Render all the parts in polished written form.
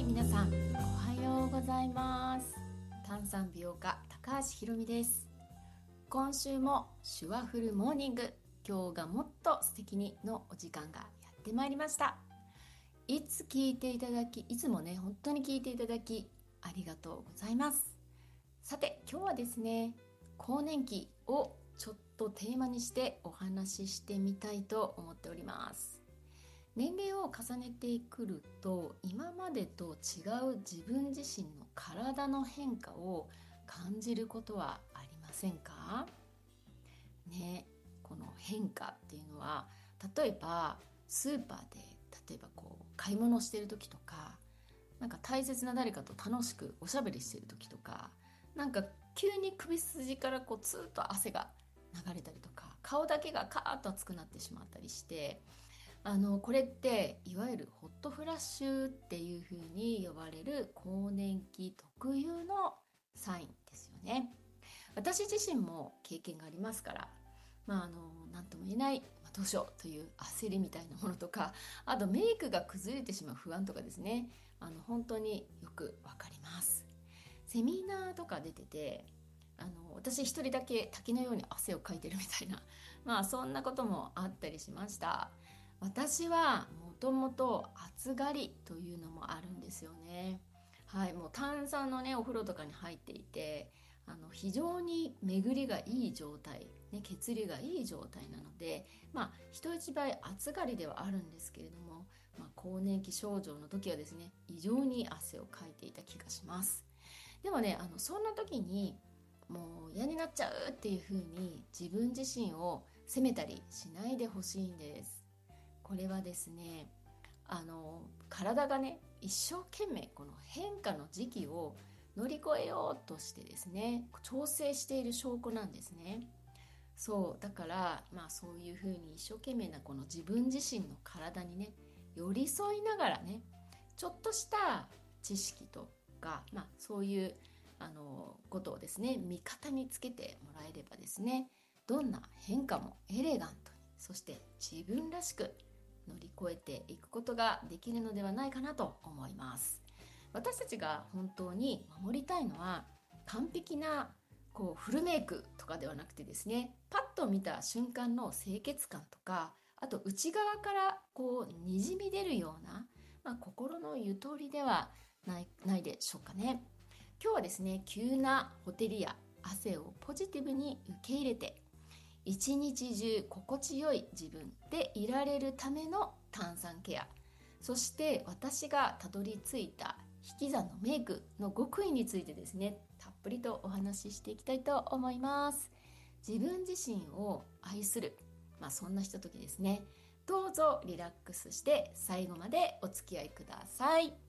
皆さんおはようございます。炭酸美容家高橋ひろみです。今週も手話フルモーニング、今日がもっと素敵にのお時間がやってまいりました。いつ聞いていただき、いつもね本当に聞いていただきありがとうございます。さて今日はですね、更年期をちょっとテーマにしてお話ししてみたいと思っております。年齢を重ねてくると今までと違う自分自身の体の変化を感じることはありませんかね。この変化っていうのは、例えばスーパーで買い物してる時とか、なんか大切な誰かと楽しくおしゃべりしてる時とか、なんか急に首筋からツーッと汗が流れたりとか、顔だけがカーッと熱くなってしまったりして、これっていわゆるホットフラッシュっていう風に呼ばれる更年期特有のサインですよね。私自身も経験がありますから、何とも言えない、どうしようという焦りみたいなものとか、あとメイクが崩れてしまう不安とかですね、本当によくわかります。セミナーとか出てて、私一人だけ滝のように汗をかいてるみたいな、そんなこともあったりしました。私はもともと暑がりというのもあるんですよね。はい、もう炭酸のねお風呂とかに入っていて、非常に巡りがいい状態、ね、血流がいい状態なので、人一倍暑がりではあるんですけれども、更年期症状の時はですね、異常に汗をかいていた気がします。でもね、そんな時にもう嫌になっちゃうっていう風に自分自身を責めたりしないでほしいんです。これはですね、体がね一生懸命この変化の時期を乗り越えようとしてですね、調整している証拠なんですね。そうだから、そういうふうに一生懸命なこの自分自身の体にね寄り添いながらね、ちょっとした知識とか、そういうことをですね味方につけてもらえればですね、どんな変化もエレガントに、そして自分らしく乗り越えていくことができるのではないかなと思います。私たちが本当に守りたいのは、完璧なフルメイクとかではなくてですね、パッと見た瞬間の清潔感とか、あと内側からにじみ出るような、心のゆとりではないでしょうかね。今日はですね、急なほてりや汗をポジティブに受け入れて、一日中心地よい自分でいられるための炭酸ケア、そして私がたどり着いた引き算のメイクの極意についてですね、たっぷりとお話ししていきたいと思います。自分自身を愛する、そんなひとときですね。どうぞリラックスして最後までお付き合いください。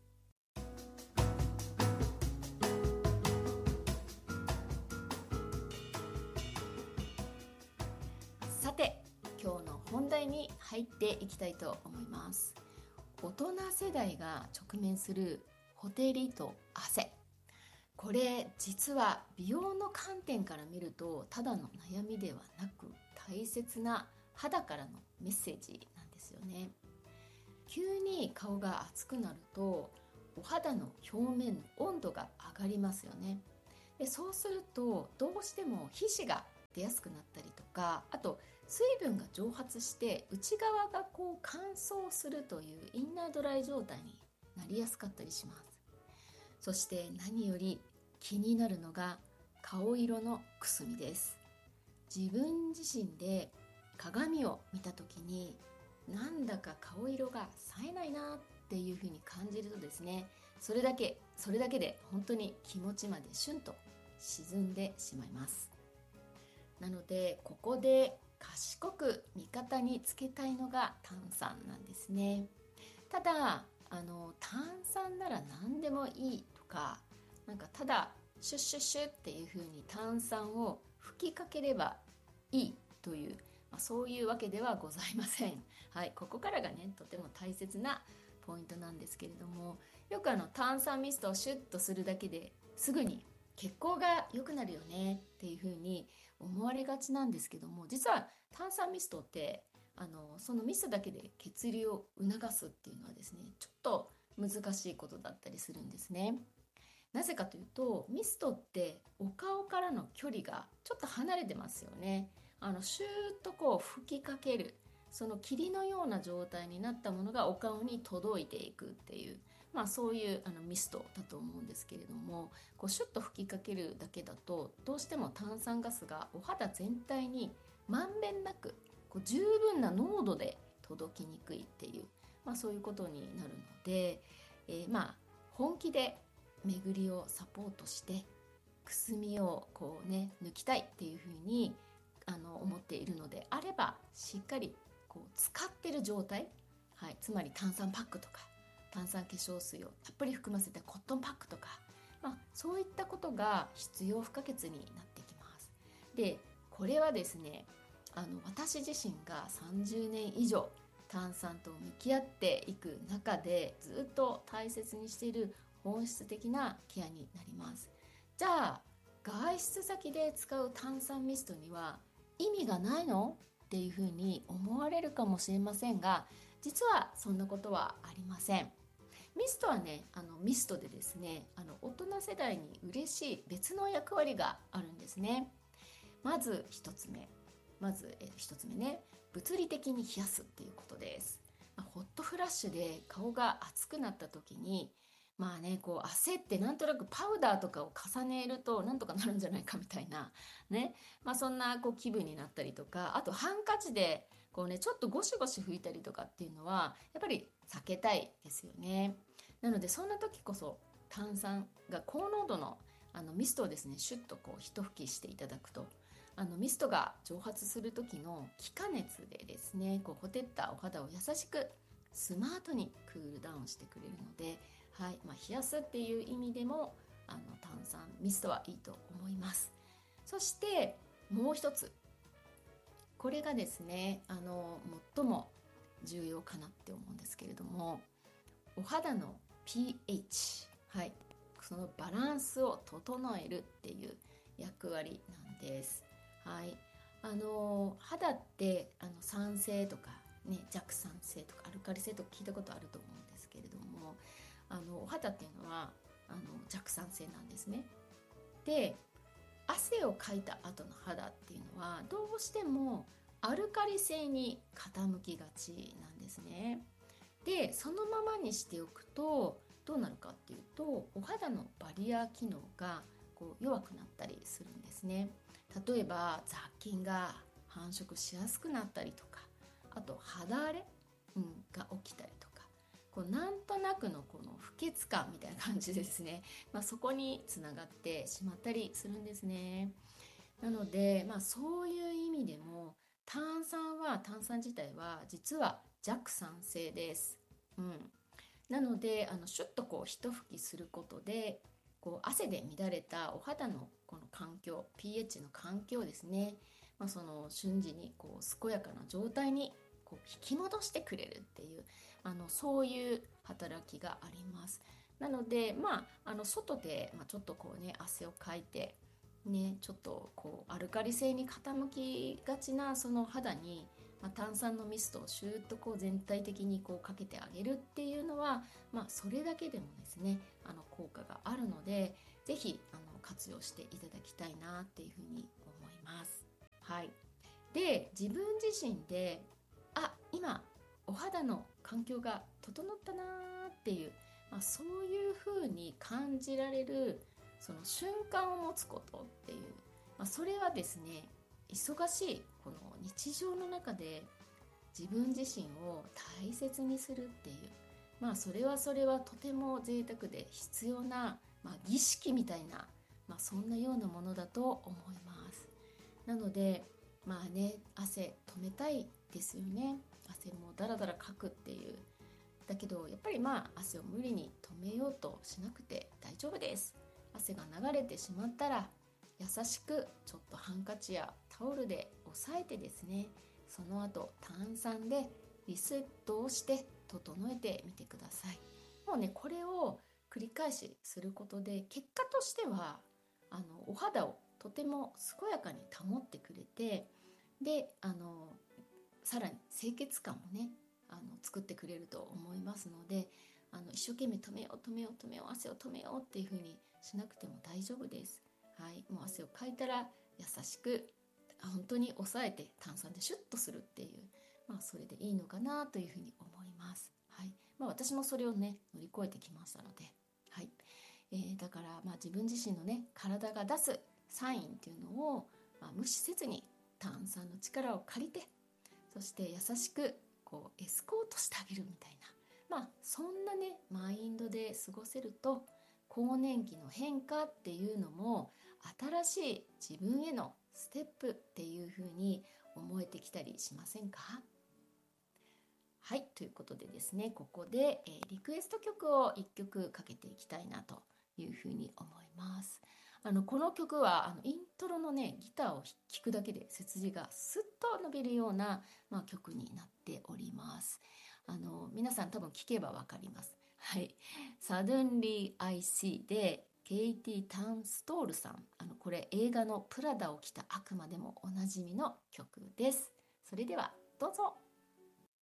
さて今日の本題に入っていきたいと思います。大人世代が直面するほてりと汗、これ実は美容の観点から見るとただの悩みではなく、大切な肌からのメッセージなんですよね。急に顔が熱くなるとお肌の表面の温度が上がりますよね。でそうするとどうしても皮脂が出やすくなったりとか、あと水分が蒸発して内側が乾燥するというインナードライ状態になりやすかったりします。そして何より気になるのが顔色のくすみです。自分自身で鏡を見た時になんだか顔色が冴えないなっていう風に感じるとですね、それだけで本当に気持ちまでシュンと沈んでしまいます。なのでここで賢く味方につけたいのが炭酸なんですね。ただ炭酸なら何でもいいとか、ただシュッシュッシュッっていう風に炭酸を吹きかければいいという、そういうわけではございません。はい、ここからがねとても大切なポイントなんですけれども、よく炭酸ミストをシュッとするだけですぐに血行が良くなるよねっていう風に思われがちなんですけども、実は炭酸ミストってそのミストだけで血流を促すっていうのはですね、ちょっと難しいことだったりするんですね。なぜかというと、ミストってお顔からの距離がちょっと離れてますよね。シューッとこう吹きかける、その霧のような状態になったものがお顔に届いていくっていう、そういうミストだと思うんですけれども、こうシュッと吹きかけるだけだとどうしても炭酸ガスがお肌全体にまんべんなくこう十分な濃度で届きにくいっていう、そういうことになるので、本気で巡りをサポートしてくすみをこうね抜きたいっていうふうに思っているのであれば、しっかりこう使ってる状態、つまり炭酸パックとか炭酸化粧水をたっぷり含ませたコットンパックとか、そういったことが必要不可欠になってきます。で、これはですね、私自身が30年以上炭酸と向き合っていく中でずっと大切にしている本質的なケアになります。じゃあ、外出先で使う炭酸ミストには意味がないのっていうふうに思われるかもしれませんが、実はそんなことはありません。ミストはね、ミストでですね、大人世代に嬉しい別の役割があるんですね。まず一つ目ね、物理的に冷やすっていうことです。ホットフラッシュで顔が熱くなった時に、こう焦ってなんとなくパウダーとかを重ねるとなんとかなるんじゃないかみたいなね、そんなこう気分になったりとか、あとハンカチでこうねちょっとゴシゴシ拭いたりとかっていうのはやっぱり避けたいですよね。なのでそんな時こそ炭酸が高濃度のミストをですねシュッとこう一吹きしていただくと、ミストが蒸発する時の気化熱でですねこうほてったお肌を優しくスマートにクールダウンしてくれるので、冷やすっていう意味でも炭酸ミストはいいと思います。そしてもう一つ、これがですね最も重要かなって思うんですけれども、お肌の pH、そのバランスを整えるっていう役割なんです。肌って酸性とか、弱酸性とかアルカリ性とか聞いたことあると思うんですけれども、お肌っていうのは弱酸性なんですね。で、汗をかいた後の肌っていうのはどうしてもアルカリ性に傾きがちなんですね。で、そのままにしておくとどうなるかっていうと、お肌のバリア機能がこう弱くなったりするんですね。例えば雑菌が繁殖しやすくなったりとか、あと肌荒れ、が起きたりとか、こうなんとなくのこの不潔感みたいな感じですね、そこにつながってしまったりするんですね。なので、そういう意味でも炭酸自体は実は弱酸性です。なのでシュッとこう一吹きすることでこう汗で乱れたお肌のこの環境 pH の環境ですね、その瞬時にこう健やかな状態にこう引き戻してくれるっていうそういう働きがあります。なので外で、ちょっとこうね汗をかいてちょっとこうアルカリ性に傾きがちなその肌に、炭酸のミストをシューッとこう全体的にこうかけてあげるっていうのは、それだけでもですね効果があるので、ぜひ活用していただきたいなっていうふうに思います。で、自分自身で今お肌の環境が整ったなっていう、そういうふうに感じられるその瞬間を持つことっていう、それはですね忙しいこの日常の中で自分自身を大切にするっていう、それはとても贅沢で必要な、儀式みたいな、そんなようなものだと思います。なので汗止めたいですよね。汗もだらだらかくっていう、だけどやっぱり汗を無理に止めようとしなくて大丈夫です。汗が流れてしまったら優しくちょっとハンカチやタオルで押さえてですね、その後炭酸でリセットをして整えてみてください。もうねこれを繰り返しすることで結果としてはお肌をとても健やかに保ってくれて、でさらに清潔感もね作ってくれると思いますので、 一生懸命止めよう止めよう止めよう、汗を止めようっていう風にしなくても大丈夫です。はい、もう汗をかいたら優しく本当に抑えて炭酸でシュッとするっていう、それでいいのかなというふうに思います。はい、私もそれをね乗り越えてきましたので、はい、だから自分自身のね体が出すサインっていうのを、無視せずに炭酸の力を借りて、そして優しくこうエスコートしてあげるみたいな、そんなねマインドで過ごせると、更年期の変化っていうのも新しい自分へのステップっていう風に思えてきたりしませんか？はい、ということでですね、ここで、リクエスト曲を1曲かけていきたいなというふうに思います。この曲はイントロのねギターを弾くだけで背筋がスッと伸びるような、曲になっております。皆さん多分聴けばわかります。はい、Suddenly I See でケイティ・タンストールさん、これ映画のプラダを着た悪魔でもおなじみの曲です。それではどうぞ。